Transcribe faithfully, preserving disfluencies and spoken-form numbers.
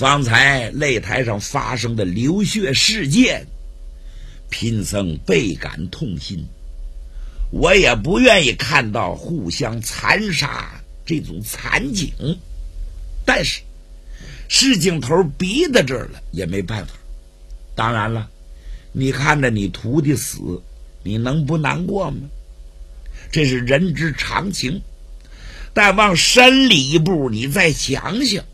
方才擂台上发生的流血事件，贫僧倍感痛心，我也不愿意看到互相残杀这种惨景，但是事情头逼到这儿了，也没办法。当然了，你看着你徒弟死，你能不难过吗？这是人之常情。但往深里一步，你再想想，